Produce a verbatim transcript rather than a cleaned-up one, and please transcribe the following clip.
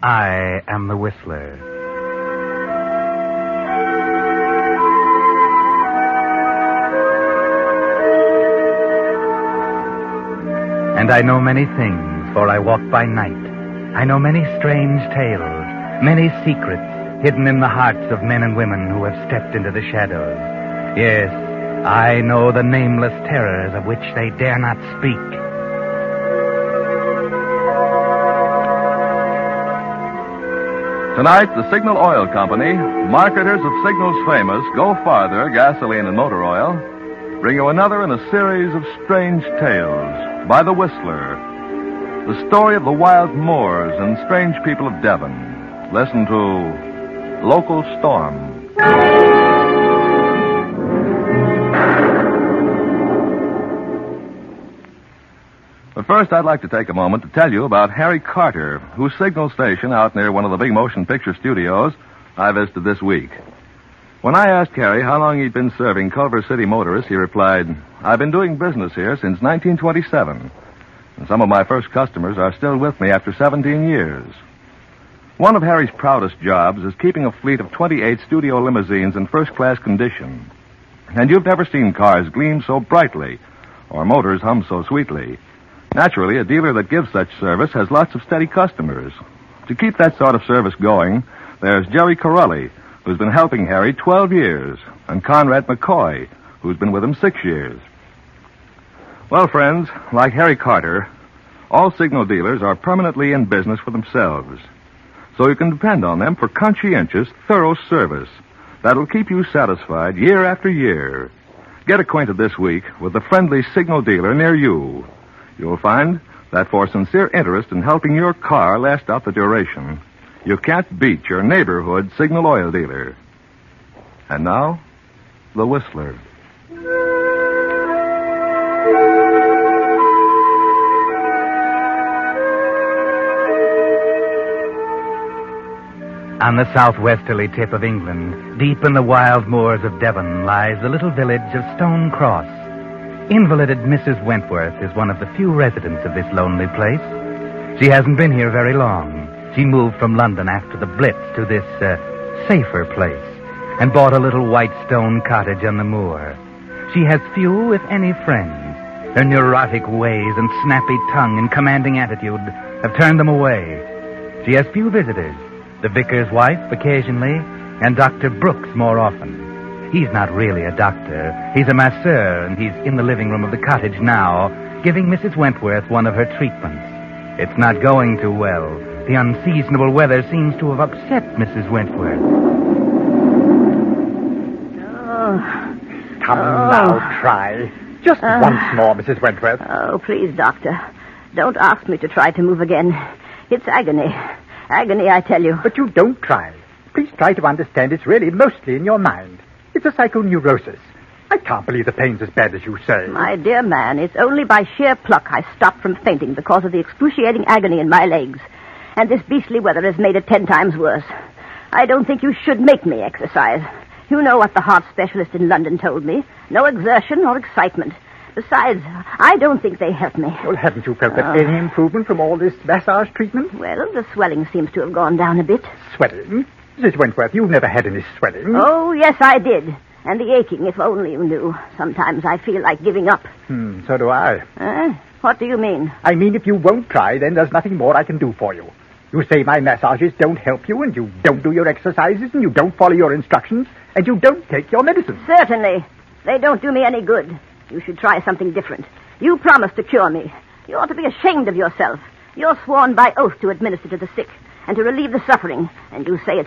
I am the Whistler. And I know many things, for I walk by night. I know many strange tales, many secrets hidden in the hearts of men and women who have stepped into the shadows. Yes, I know the nameless terrors of which they dare not speak. Tonight, the Signal Oil Company, marketers of Signal's famous Go Farther gasoline and motor oil, bring you another in a series of strange tales by The Whistler. The story of the wild moors and strange people of Devon. Listen to Local Storm. But first, I'd like to take a moment to tell you about Harry Carter, whose signal station out near one of the big motion picture studios I visited this week. When I asked Harry how long he'd been serving Culver City motorists, he replied, "I've been doing business here since nineteen twenty-seven, and some of my first customers are still with me after seventeen years. One of Harry's proudest jobs is keeping a fleet of twenty-eight studio limousines in first-class condition. And you've never seen cars gleam so brightly or motors hum so sweetly. Naturally, a dealer that gives such service has lots of steady customers. To keep that sort of service going, there's Jerry Corelli, who's been helping Harry twelve years, and Conrad McCoy, who's been with him six years. Well, friends, like Harry Carter, all signal dealers are permanently in business for themselves. So you can depend on them for conscientious, thorough service that'll keep you satisfied year after year. Get acquainted this week with the friendly signal dealer near you. You'll find that for sincere interest in helping your car last out the duration, you can't beat your neighborhood signal oil dealer. And now, The Whistler. On the southwesterly tip of England, deep in the wild moors of Devon, lies the little village of Stone Cross. Invalided Missus Wentworth is one of the few residents of this lonely place. She hasn't been here very long. She moved from London after the Blitz to this uh, safer place and bought a little white stone cottage on the moor. She has few, if any, friends. Her neurotic ways and snappy tongue and commanding attitude have turned them away. She has few visitors. The vicar's wife occasionally, and Doctor Brooks more often. He's not really a doctor. He's a masseur, and he's in the living room of the cottage now, giving Missus Wentworth one of her treatments. It's not going too well. The unseasonable weather seems to have upset Missus Wentworth. Oh. Come oh. now, try. Just uh, once more, Missus Wentworth. Oh, please, Doctor. Don't ask me to try to move again. It's agony. Agony, I tell you. But you don't try. Please try to understand it's really mostly in your mind. It's a psychoneurosis. I can't believe the pain's as bad as you say. My dear man, it's only by sheer pluck I stopped from fainting because of the excruciating agony in my legs. And this beastly weather has made it ten times worse. I don't think you should make me exercise. You know what the heart specialist in London told me. No exertion or excitement. Besides, I don't think they help me. Well, haven't you felt uh, any improvement from all this massage treatment? Well, the swelling seems to have gone down a bit. Swelling? Missus Wentworth, you've never had any swelling. Oh, yes, I did. And the aching, if only you knew. Sometimes I feel like giving up. Hmm, so do I. Uh, what do you mean? I mean, if you won't try, then there's nothing more I can do for you. You say my massages don't help you, and you don't do your exercises, and you don't follow your instructions, and you don't take your medicine. Certainly. They don't do me any good. You should try something different. You promised to cure me. You ought to be ashamed of yourself. You're sworn by oath to administer to the sick and to relieve the suffering, and you say it's